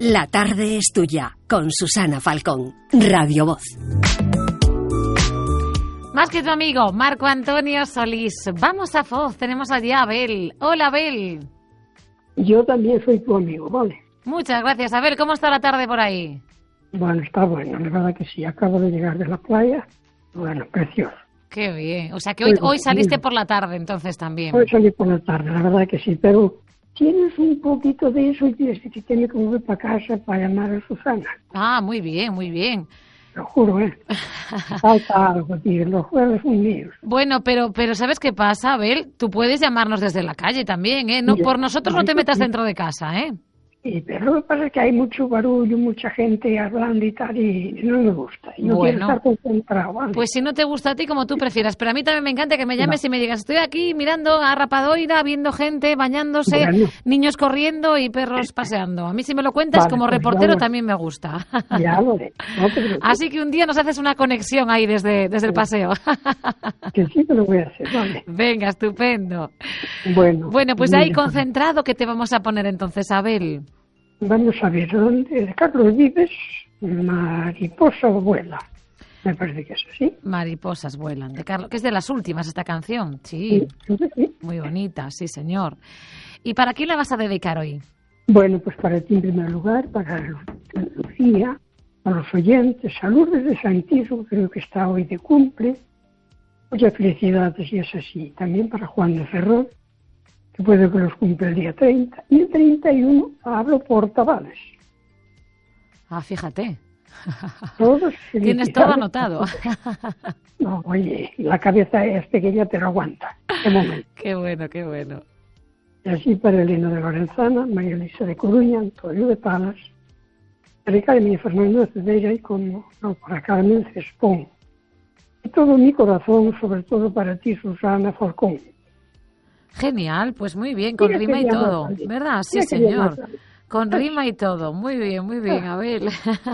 La tarde es tuya, con Susana Falcón, Radio Voz. Más que tu amigo, Marco Antonio Solís. Vamos a Foz, tenemos allí a Abel. Hola, Abel. Yo también soy tu amigo, ¿vale? Muchas gracias. Abel, ¿cómo está la tarde por ahí? Bueno, está bueno, la verdad que sí. Acabo de llegar de la playa. Bueno, precioso. Qué bien. O sea que hoy saliste por la tarde entonces también. Hoy salí por la tarde, la verdad que sí, pero tienes un poquito de eso y tienes que volver para casa para llamar a Susana. Ah, muy bien, muy bien. Lo juro, falta algo, tío, los jueves son míos. Bueno, pero ¿sabes qué pasa, Abel? Tú puedes llamarnos desde la calle también, ¿eh? No, por nosotros no te metas dentro de casa, ¿eh? Sí, pero lo que pasa es que hay mucho barullo, mucha gente hablando y tal, y no me gusta. Yo quiero estar concentrado, ¿vale? Pues si no te gusta a ti, como tú prefieras. Pero a mí también me encanta que me llames y me digas, estoy aquí mirando a Rapadoira, viendo gente, bañándose, niños corriendo y perros paseando. A mí si me lo cuentas como reportero también me gusta. Ya lo haré. Así que un día nos haces una conexión ahí desde el paseo. Que sí que lo voy a hacer, vale. Venga, estupendo. Bueno, pues ahí concentrado, ¿qué te vamos a poner entonces, Abel? Vamos a ver, ¿dónde? Carlos Vives, Mariposa vuela. Me parece que es así. Mariposas vuelan, de Carlos, que es de las últimas esta canción. Sí. Muy bonita, sí, señor. ¿Y para quién la vas a dedicar hoy? Bueno, pues para ti en primer lugar, para Lucía, a los oyentes, a Lourdes de Santiago, creo que está hoy de cumple. Muchas felicidades y es así. También para Juan de Ferrol, que puede que los cumple el día 30. Y el 31 Pablo Portavales. Ah, fíjate. Todos tienes todo anotado. No, oye, la cabeza es pequeña, pero aguanta. De momento. Qué bueno, qué bueno. Y así para Elena de Lorenzana, María Elisa de Coruña, Antonio de Palas, Ricardo Fernando de Cedeira y para Carmen Cespón. Y todo mi corazón, sobre todo para ti, Susana Falcón. Genial, pues muy bien, con rima y todo, ¿verdad? Sí, señor. Con rima y todo. Muy bien, Abel.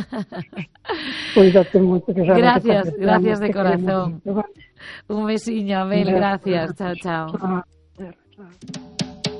Cuídate mucho. Gracias de corazón. Un besiño, Abel, gracias. Chao.